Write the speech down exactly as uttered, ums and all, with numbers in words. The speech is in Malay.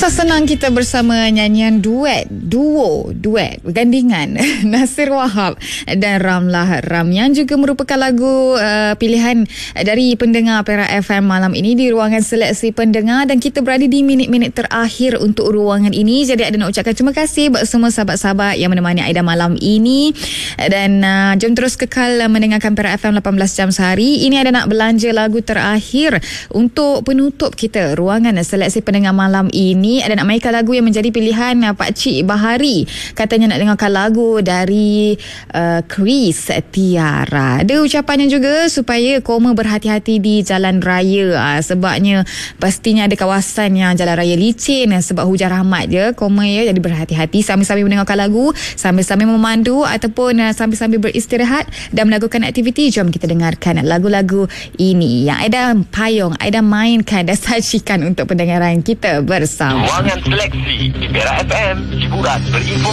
Kisah senang kita bersama nyanyian duet, duo, duet, gandingan Nasir Wahab dan Ramlah Ram yang juga merupakan lagu uh, pilihan dari pendengar Perak F M malam ini di ruangan seleksi pendengar, dan kita berada di minit-minit terakhir untuk ruangan ini. Jadi ada nak ucapkan terima kasih buat semua sahabat-sahabat yang menemani Aida malam ini, dan uh, jom terus kekal mendengarkan Perak F M lapan belas jam sehari. Ini ada nak belanja lagu terakhir untuk penutup kita ruangan seleksi pendengar malam ini. Ini ada nak mainkan lagu yang menjadi pilihan uh, Pak Cik Bahari. Katanya nak dengarkan lagu dari uh, Chris Tiara. Ada ucapannya juga supaya koma berhati-hati di jalan raya, uh, sebabnya pastinya ada kawasan yang jalan raya licin uh, sebab hujan rahmat je. Koma ya, jadi berhati-hati sambil-sambil mendengarkan lagu, sambil-sambil memandu ataupun uh, sambil-sambil beristirahat dan melakukan aktiviti. Jom kita dengarkan lagu-lagu ini yang Aida payung, Aida mainkan dan sajikan untuk pendengaran kita bersama. Ruangan seleksi di Perak F M, hiburan berinformasi.